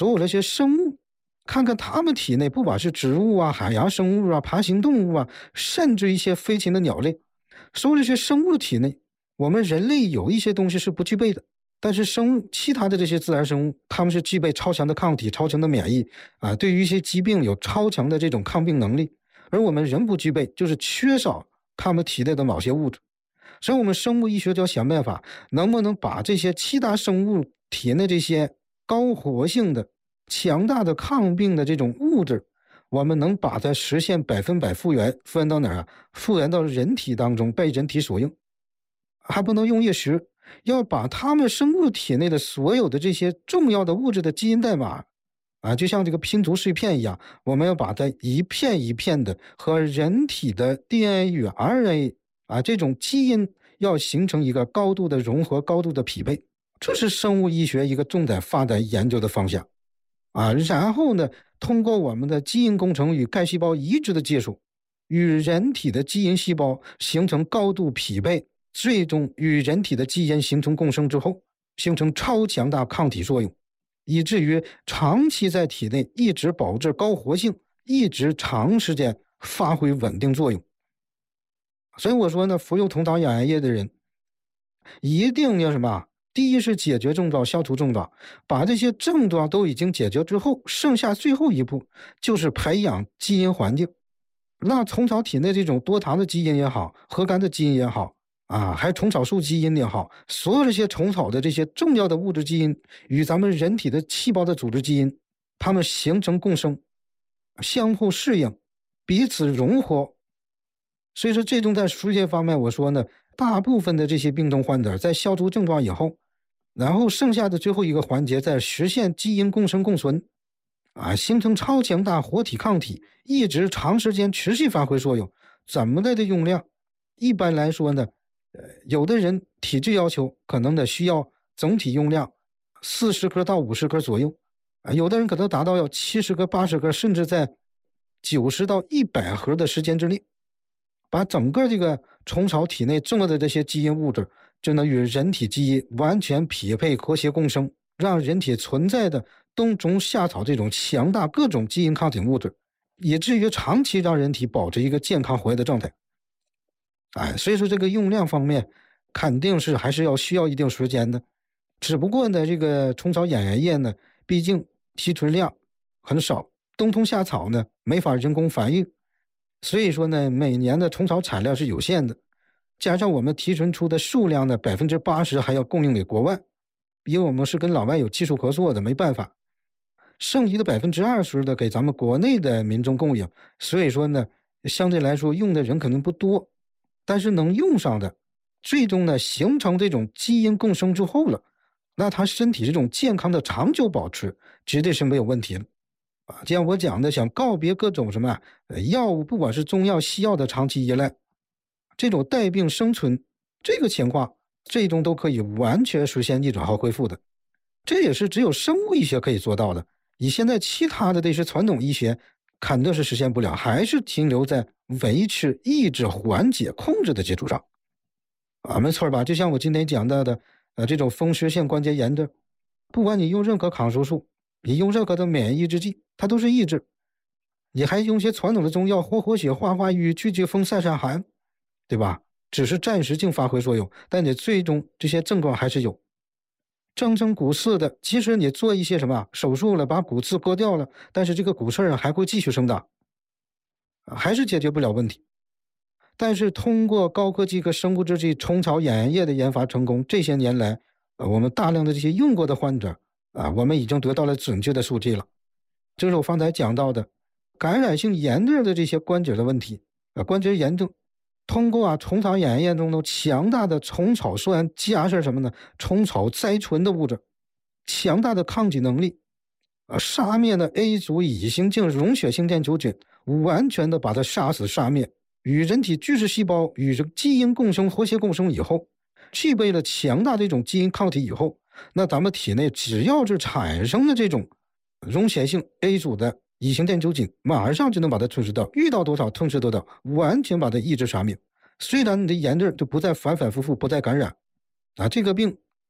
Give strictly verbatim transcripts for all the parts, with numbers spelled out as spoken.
所有那些生物，看看它们体内不管是植物啊、海洋生物啊、爬行动物啊，甚至一些飞禽的鸟类，所有这些生物的体内，我们人类有一些东西是不具备的，但是生物其他的这些自然生物，它们是具备超强的抗体、超强的免疫啊，对于一些疾病有超强的这种抗病能力，而我们人不具备，就是缺少它们体内的某些物质。所以我们生物医学就要想办法，能不能把这些其他生物体内这些高活性的、强大的抗病的这种物质，我们能把它实现百分百复原，复原到哪儿啊？复原到人体当中，被人体所用。还不能用一时，要把它们生物体内的所有的这些重要的物质的基因代码啊，就像这个拼图碎片一样，我们要把它一片一片的和人体的 D N A 与 R N A 啊这种基因要形成一个高度的融合、高度的匹配，这是生物医学一个重点发展研究的方向啊。然后呢，通过我们的基因工程与干细胞移植的技术，与人体的基因细胞形成高度匹配，最终与人体的基因形成共生之后，形成超强大抗体作用，以至于长期在体内一直保持高活性，一直长时间发挥稳定作用。所以我说呢，服用虫草养颜液的人一定要什么？第一是解决症状，消除症状，把这些症状都已经解决之后，剩下最后一步就是培养基因环境。那虫草体内这种多糖的基因也好，核苷的基因也好啊，还有虫草素基因也好，所有这些虫草的这些重要的物质基因与咱们人体的细胞的组织基因，它们形成共生，相互适应，彼此融合。所以说这种在输液方面，我说呢，大部分的这些病症患者在消除症状以后，然后剩下的最后一个环节在实现基因共生共存啊，形成超强大活体抗体，一直长时间持续发挥作用。怎么的的用量？一般来说呢，呃，有的人体质要求可能呢需要总体用量四十克到五十克左右啊，有的人可能达到要七十克、八十克，甚至在九十到一百盒的时间之内，把整个这个虫草体内重要的这些基因物质就能与人体基因完全匹配、和谐共生，让人体存在的冬虫夏草这种强大各种基因抗体物质，以至于长期让人体保持一个健康活跃的状态。哎，所以说这个用量方面肯定是还是要需要一定时间的。只不过呢，这个虫草养颜液呢，毕竟提纯量很少，冬虫夏草呢没法人工繁育，所以说呢，每年的虫草产量是有限的，加上我们提纯出的数量呢，百分之八十还要供应给国外，因为我们是跟老外有技术合作的，没办法。剩余的百分之二十的给咱们国内的民众供应，所以说呢，相对来说用的人可能不多，但是能用上的，最终呢形成这种基因共生之后了，那他身体这种健康的长久保持，绝对是没有问题的。啊，就像我讲的，想告别各种什么呃药物，不管是中药、西药的长期依赖，这种带病生存这个情况，最终都可以完全实现逆转和恢复的。这也是只有生物医学可以做到的。以现在其他的这些传统医学肯定是实现不了，还是停留在维持、抑制、缓解、控制的基础上。啊，没错吧？就像我今天讲到的，呃，这种风湿性关节炎的，不管你用任何抗生素，你用任何的免疫抑制剂，它都是抑制。你还用些传统的中药，活活血、化化瘀、去祛风、散散寒，对吧？只是暂时性发挥作用，但你最终这些症状还是有。正正骨刺的，即使你做一些什么手术了，把骨刺割掉了，但是这个骨刺儿还会继续生长，还是解决不了问题。但是通过高科技和生物制剂虫草养颜液的研发成功，这些年来，呃，我们大量的这些用过的患者啊，我们已经得到了准确的数据了。这是我方才讲到的感染性炎症的这些关节的问题，呃，关节炎症。通过啊虫草养颜液中的强大的虫草酸加上什么呢？虫草甾醇的物质，强大的抗体能力，呃，杀灭了 A 族乙型镜溶血性链球菌，完全的把它杀死杀灭，与人体巨噬细胞与这个基因共生、和谐共生以后，具备了强大的这种基因抗体以后，那咱们体内只要是产生了这种溶血性 A 族的乙型链球菌，马上就能把它吞噬掉，遇到多少吞噬多少，完全把它抑制杀灭。虽然你的炎症就不再反反复复，不再感染啊，这个病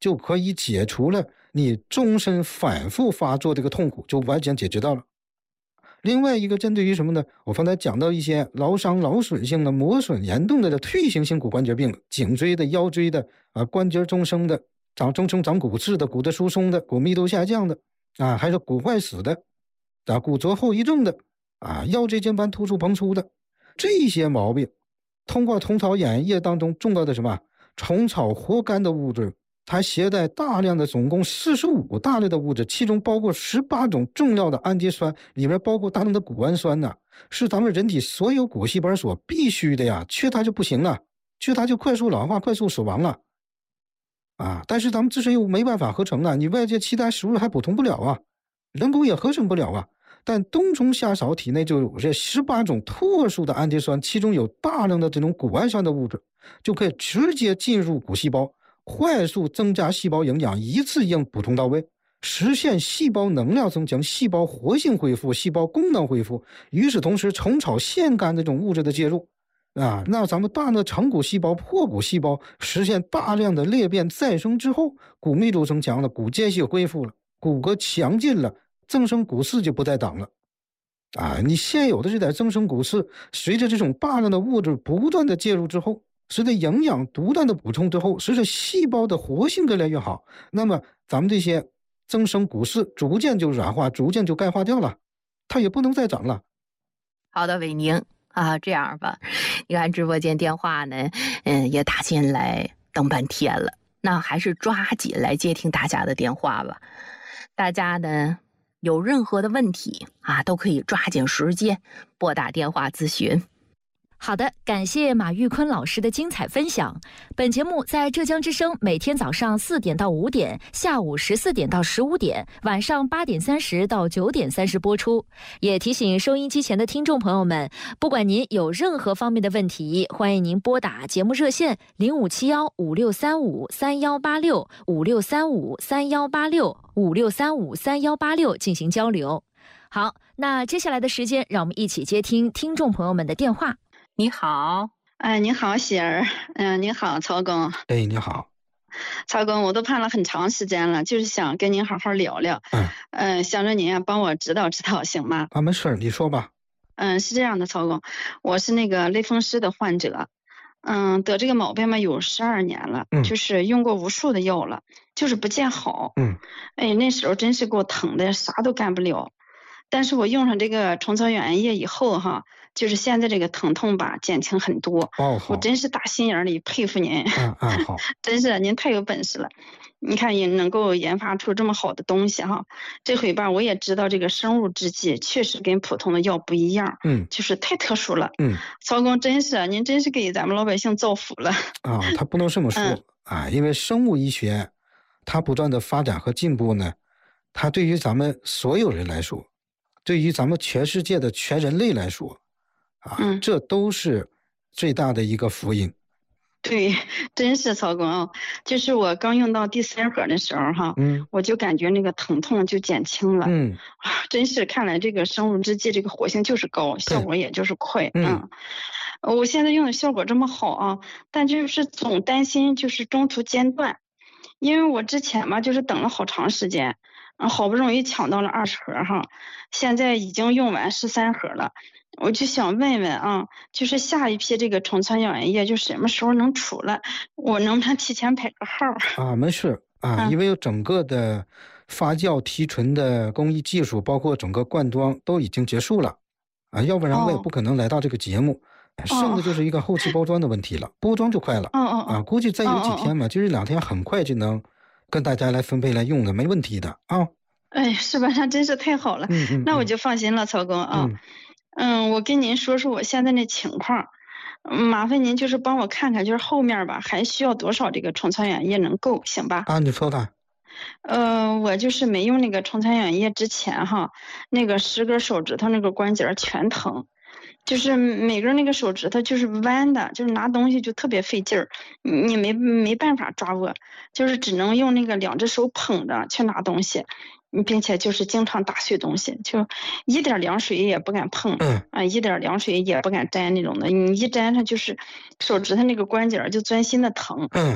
就可以解除了你终身反复发作这个痛苦，就完全解决到了。另外一个针对于什么呢？我刚才讲到一些劳伤劳损性的磨损严重的退行性骨关节病，颈椎的、腰椎的啊，关节终生的、长终生长骨刺的、骨质疏松的、骨密度下降的啊，还是骨坏死的啊，骨折后遗症的啊，腰椎间盘突出膨出的这些毛病，通过虫草养液当中重要的什么虫草活苷的物质，它携带大量的总共四十五大类的物质，其中包括十八种重要的氨基酸，里面包括大量的谷氨酸呢，是咱们人体所有骨细胞所必须的呀，缺它就不行了，缺它就快速老化、快速死亡了啊！但是咱们自身又没办法合成啊，你外界其他食物还补充不了啊，人工也合成不了啊。但冬虫夏草体内就有这十八种特殊的氨基酸，其中有大量的这种谷氨酸的物质，就可以直接进入骨细胞，快速增加细胞营养，一次性补充到位，实现细胞能量增强、细胞活性恢复、细胞功能恢复。与此同时，虫草腺苷这种物质的介入啊，让咱们大量的成骨细胞、破骨细胞实现大量的裂变再生之后，骨密度增强了，骨间隙恢复了，骨骼强劲了，增生骨刺就不再挡了啊！你现有的这点增生骨刺，随着这种大量的物质不断的介入之后，随着营养不断的补充之后，随着细胞的活性越来越好，那么咱们这些增生骨刺逐渐就软化，逐渐就钙化掉了，它也不能再长了。 好的，伟宁啊，这样吧，你看直播间电话呢，嗯，也打进来等半天了，那还是抓紧来接听大家的电话吧。大家呢有任何的问题啊，都可以抓紧时间拨打电话咨询。 好的，感谢马玉坤老师的精彩分享。本节目在浙江之声每天早上四点到五点，下午十四点到十五点，晚上八点三十到九点三十播出。也提醒收音机前的听众朋友们，不管您有任何方面的问题，欢迎您拨打节目热线零五七幺五六三五三幺八六五六三五三幺八六五六三五三幺八六进行交流。好，那接下来的时间，让我们一起接听听众朋友们的电话。 你好， 哎，你好，喜儿，嗯、呃，你好，曹工， 哎，你好， 曹工，我都盼了很长时间了，就是想跟您好好聊聊，嗯，呃，想着您啊，帮我指导指导，行吗？ 啊，没事，你说吧。 嗯，是这样的，曹工，我是那个类风湿的患者，嗯，得这个毛病嘛有十二年了，嗯，就是用过无数的药了，就是不见好，嗯，哎，那时候真是给我疼的，啥都干不了。但是我用上这个虫草养颜液以后哈，就是现在这个疼痛吧减轻很多。哦，我真是打心眼里佩服您。 嗯嗯，好， 真是您太有本事了。你看也能够研发出这么好的东西哈。这回吧，我也知道这个生物制剂确实跟普通的药不一样，嗯，就是太特殊了。嗯，曹工真是您真是给咱们老百姓造福了。 啊，他不能这么说、嗯、啊，因为生物医学它不断的发展和进步呢，它对于咱们所有人来说。对于咱们全世界的全人类来说，啊，嗯、这都是最大的一个福音。 对，真是曹工啊！就是我刚用到第三盒的时候哈，嗯，我就感觉那个疼痛就减轻了。嗯，啊，真是看来这个生物制剂这个活性就是高，效果也就是快。嗯，嗯我现在用的效果这么好啊，但就是总担心就是中途间断，因为我之前嘛就是等了好长时间。好不容易抢到了二十盒哈，现在已经用完十三盒了，我就想问问啊，就是下一批这个虫草养颜液就什么时候能出来？我能不能提前排个号？ 啊，没事啊，因为整个的发酵提纯的工艺技术，包括整个灌装都已经结束了啊，要不然我也不可能来到这个节目。哦、剩的就是一个后期包装的问题了，包装就快了。哦哦啊，估计再有几天嘛，就这两天很快就能。跟大家来分配来用的没问题的啊！ 哎，是吧？那真是太好了，嗯嗯，那我就放心了，曹工啊。嗯, 嗯，我跟您说说我现在的情况，麻烦您就是帮我看看，就是后面吧还需要多少这个虫草养液能够，行吧？ 啊，你说吧。 呃，我就是没用那个虫草养液之前哈，那个十根手指头那个关节全疼。就是每根那个手指头就是弯的，就是拿东西就特别费劲儿，你没没办法抓握，就是只能用那个两只手捧着去拿东西，并且就是经常打碎东西，就一点凉水也不敢碰，嗯啊，一点凉水也不敢沾那种的，你一沾它就是手指头那个关节就钻心的疼，嗯，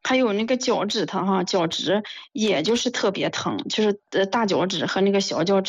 还有那个脚趾头哈，脚趾也就是特别疼，就是呃大脚趾和那个小脚趾。